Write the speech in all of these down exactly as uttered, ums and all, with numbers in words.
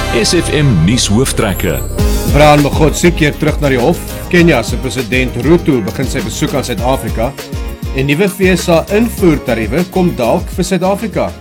S F M nuus hooftrekke. Brian Mogotsi keer terug na die hof. Kenia se president Ruto begin sy besoek aan Suid-Afrika. En nuwe V S A invoertariewe kom dalk vir Suid-Afrika.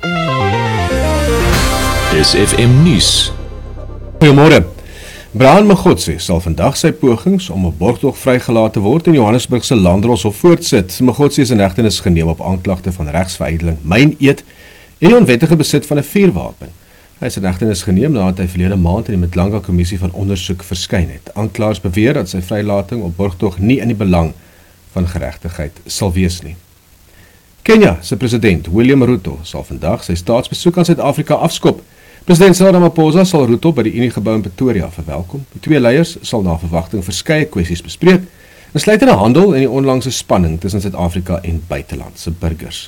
S F M nuus. Goeiemôre. Brian Mogotsi sal vandag sy pogings om 'n borgtog vrygelaat te word in Johannesburg se Landdroshof voortsit. Mogotsi is in hegtenis geneem op aanklagte van regsverydeling, myneed en die onwettige besit van 'n vuurwapen. Hy is in hegtenis geneem nadat hy verlede maand in die Mtlanga Kommissie van Ondersoek verskyn het. Aanklaers beweer dat sy vrylating op borgtog nie in die belang van geregtigheid sal wees nie. Kenia se president William Ruto sal vandag sy staatsbesoek aan Suid-Afrika afskop. President Cyril Ramaphosa sal Ruto by die Uniegebou in Pretoria verwelkom. Die twee leiers sal na verwagting verskeie kwessies bespreek, insluitende handel en die onlangse spanning tussen Suid-Afrika en buitelandse burgers.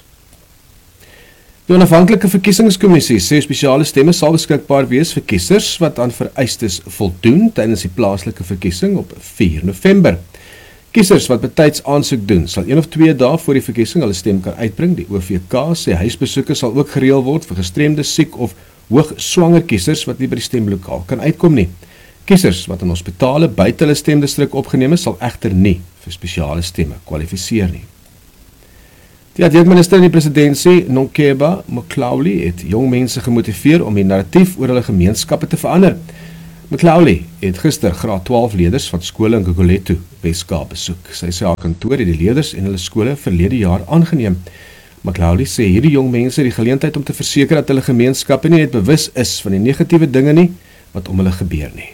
Die onafhanklike verkiesingskommissie sê spesiale stemme sal beskikbaar wees vir kiesers wat aan vereistes voldoen tydens die plaaslike verkiesing op vier November. Kiesers wat betyds aansoek doen, sal een of twee dae voor die verkiesing hulle stem kan uitbring. Die O V K sê huisbesoeke sal ook gereël word vir gestremde, siek of hoogswanger kiesers wat nie by die stemlokaal kan uitkom nie. Kiesers wat in hospitale buite hulle stemdistrik opgeneem is, sal egter nie vir spesiale stemme kwalifiseer nie. Die adjunkminister in die presidentsie, Nondyebo Mhlawuli, het jong mense gemotiveer om die narratief oor hulle gemeenskappe te verander. Mhlawuli het gister graad twaalf leerders van skole in Gugulethu, Wes-Kaap besoek. Sy sê haar kantoor het die leerders en hulle skole verlede jaar aangeneem. Mhlawuli sê hierdie jong mense het die geleentheid om te verseker dat hulle gemeenskappe nie net bewus is van die negatiewe dinge nie wat om hulle gebeur nie.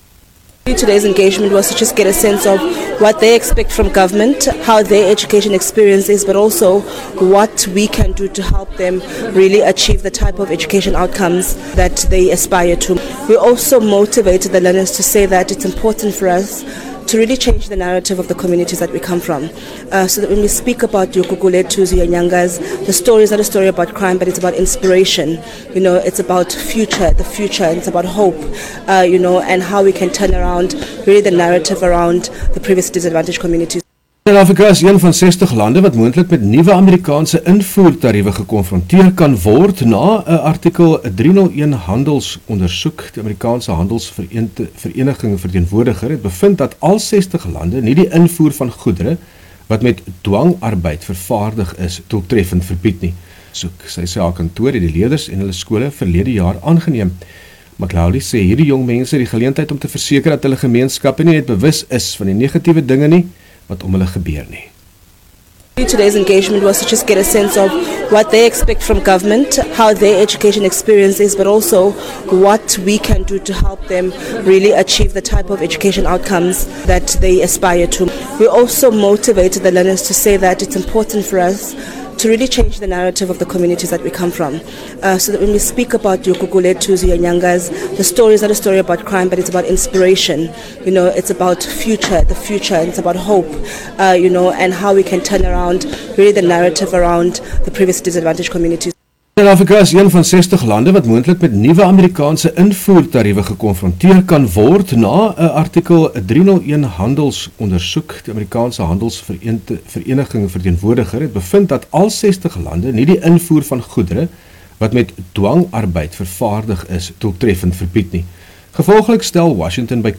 Today's engagement was to just get a sense of what they expect from government, how their education experience is, but also what we can do to help them really achieve the type of education outcomes that they aspire to. We also motivated the learners to say that it's important for us to really change the narrative of the communities that we come from. Uh, so that when we speak about your Gugulethu's, your Nyangas, the story is not a story about crime, but it's about inspiration. You know, it's about future, the future, and it's about hope, uh, you know, and how we can turn around really the narrative around the previously disadvantaged communities. Suid-Afrika is een van sestig lande wat moontlik met nuwe Amerikaanse invoertariewe gekonfronteer kan word na 'n artikel driehonderd een handelsondersoek. Die Amerikaanse handelsvereniging verteenwoordiger het bevind dat al sestig lande nie die invoer van goedere wat met dwangarbeid vervaardig is doeltreffend verbied nie. Soek, sy sê haar kantoor het die leerders en hulle skole verlede jaar aangeneem. Mhlawuli sê hierdie jong mense het die geleentheid om te verseker dat hulle gemeenskappe nie net bewus is van die negatiewe dinge nie wat om hulle gebeur nie. Today's engagement was to just get a sense of what they expect from government, how their education experience is, but also what we can do to help them really achieve the type of education outcomes that they aspire to. We also motivated the learners to say that it's important for us to really change the narrative of the communities that we come from. Uh, so that when we speak about your Gugulethu's, your Nyangas, the story is not a story about crime, but it's about inspiration. You know, it's about future, the future, and it's about hope, uh, you know, and how we can turn around really the narrative around the previously disadvantaged communities. Suid-Afrika is een van sestig lande wat moontlik met nuwe Amerikaanse invoertariewe gekonfronteer kan word na 'n artikel driehonderd een handelsondersoek. Die Amerikaanse handelsvereniging verteenwoordiger het bevind dat al sestig lande nie die invoer van goedere wat met dwangarbeid vervaardig is doeltreffend verbied nie. Gevolglik stel Washington by